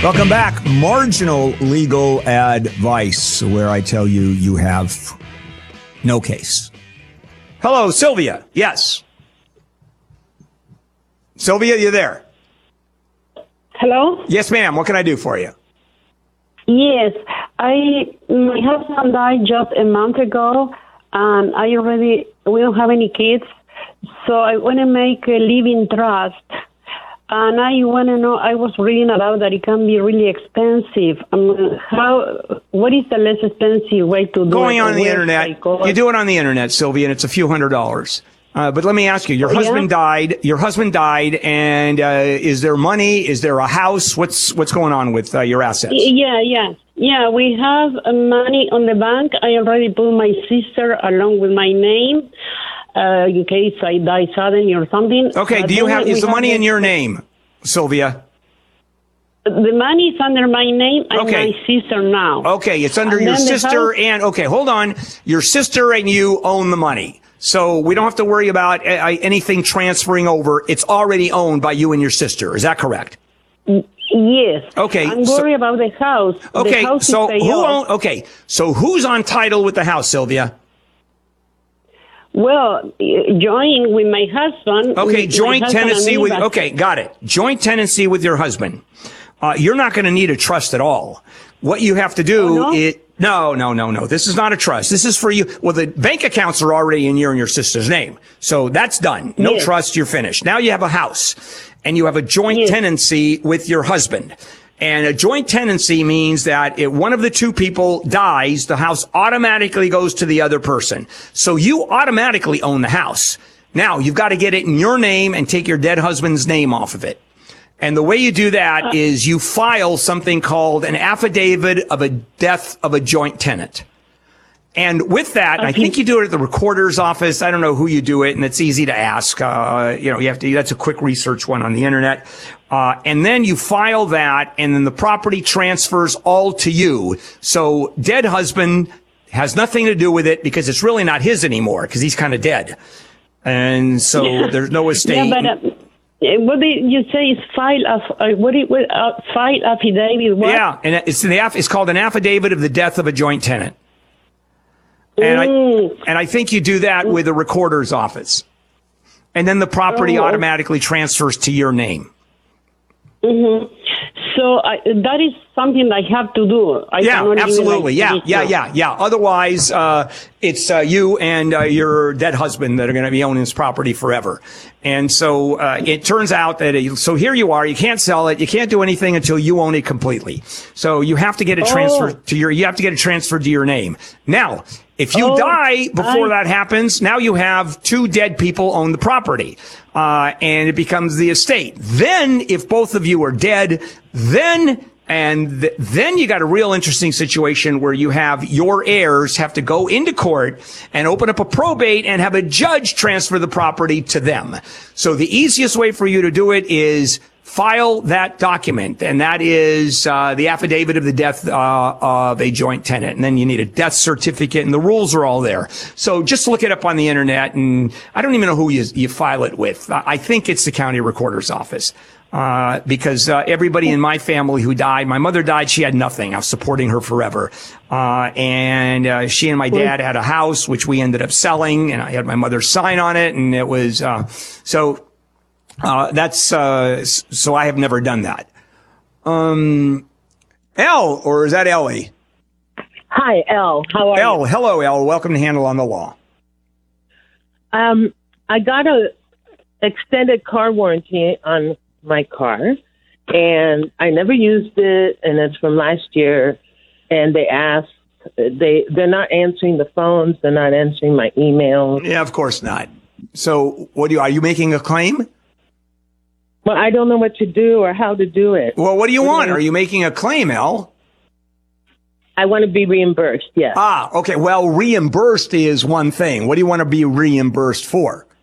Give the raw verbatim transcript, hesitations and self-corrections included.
Welcome back. Marginal legal advice, where I tell you you have no case. Hello, Sylvia. Yes. Sylvia, you there? Hello? Yes, ma'am. What can I do for you? Yes. I my husband died just a month ago, and I already, we don't have any kids, so I want to make a living trust. And I want to know, I was reading about that it can be really expensive. Um, how, what is the less expensive way to do Going it? on the internet. You do it on the internet, Sylvia, and it's a few hundred dollars. Uh, but let me ask you, your husband yeah? died, your husband died, and uh, is there money? Is there a house? What's what's going on with uh, your assets? Yeah, yeah. Yeah, we have uh, money on the bank. I already put my sister along with my name. Uh, in case I die suddenly or something. Okay, but do you have, is the have money the, in your name, Sylvia? The money is under my name and Okay. my sister now. Okay, it's under And your then the sister house- and, okay, hold on. Your sister and you own the money. So we don't have to worry about uh, anything transferring over. It's already owned by you and your sister. Is that correct? Yes. Okay, I'm so- worried about the house. Okay, the house so is paid who off. own, okay, so who's on title with the house, Sylvia? Well, joining with my husband. Okay, with my joint husband and tenancy me, with, but- okay, got it. Joint tenancy with your husband. Uh, you're not going to need a trust at all. What you have to do Oh, no? is, no, no, no, no. This is not a trust. This is for you. Well, the bank accounts are already in your and your sister's name. So that's done. No Yes. trust, you're finished. Now you have a house and you have a joint Yes. tenancy with your husband. And a joint tenancy means that if one of the two people dies, the house automatically goes to the other person. So you automatically own the house. Now you've got to get it in your name and take your dead husband's name off of it. And the way you do that uh, is you file something called an affidavit of a death of a joint tenant. And with that, okay. I think you do it at the recorder's office. I don't know who you do it, and it's easy to ask. Uh, you know, you have to, that's a quick research one on the internet. Uh, and then you file that, and then the property transfers all to you. So dead husband has nothing to do with it because it's really not his anymore because he's kind of dead. And so yeah. there's no estate. Yeah, but, uh, what did you say is file of, uh, what is, what, uh, file affidavit? What? Yeah, and it's, the, it's called an affidavit of the death of a joint tenant. And mm. I and I think you do that with a recorder's office. And then the property oh. automatically transfers to your name. Mm-hmm. So I, that is something I have to do. I yeah, absolutely. Like yeah, yeah, yeah, yeah. Otherwise, uh, it's uh, you and uh, your dead husband that are going to be owning this property forever. And so uh, it turns out that, it, so here you are, you can't sell it, you can't do anything until you own it completely. So you have to get it transferred oh. to your, you have to get it transferred to your name. Now, if you oh, die before I... that happens, now you have two dead people own the property, uh, and it becomes the estate. Then, if both of you are dead, then, and th- then you got a real interesting situation where you have your heirs have to go into court and open up a probate and have a judge transfer the property to them. So the easiest way for you to do it is file that document, and that is uh, the affidavit of the death uh, of a joint tenant. And then you need a death certificate, and the rules are all there. So just look it up on the internet, and I don't even know who you, you file it with. I think it's the county recorder's office. Uh, because uh, everybody in my family who died, my mother died, she had nothing. I was supporting her forever. Uh, and uh, she and my dad had a house, which we ended up selling, and I had my mother sign on it, and it was, uh, so, uh, that's, uh, so I have never done that. Um, Elle, or is that Ellie? Hi, Elle. How are Elle, you? hello, Elle. Welcome to Handle on the Law. Um, I got a extended car warranty on my car, and I never used it, and it's from last year. And they asked, they they're not answering the phones, they're not answering my emails. Yeah, of course not. So, what do you are you making a claim? Well, I don't know what to do or how to do it. Well, what do you want? Are you making a claim, Elle? I want to be reimbursed. Yes. Ah, okay. Well, reimbursed is one thing. What do you want to be reimbursed for?